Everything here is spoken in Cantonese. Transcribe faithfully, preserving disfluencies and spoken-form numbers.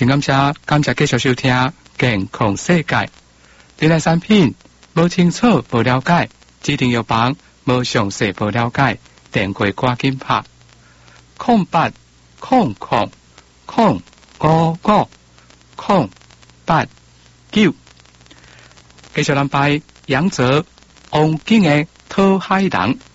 真感谢，感谢继续收听健康世界。这类产品无清楚、无了解，指定药房无详细、无了解，电话赶紧拍空八空空空五五空八九。继续咱拜杨泽王景的讨海人。